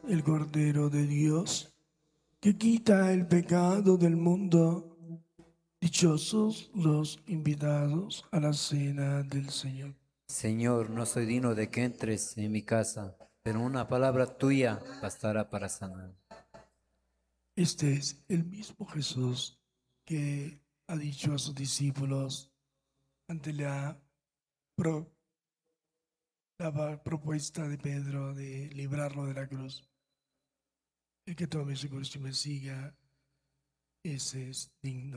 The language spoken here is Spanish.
el Cordero de Dios, que quita el pecado del mundo. Dichosos los invitados a la cena del Señor. Señor, no soy digno de que entres en mi casa, pero una palabra tuya bastará para sanar. Este es el mismo Jesús que ha dicho a sus discípulos ante la propuesta de Pedro de librarlo de la cruz. El que tome su cruz y me siga, ese es digno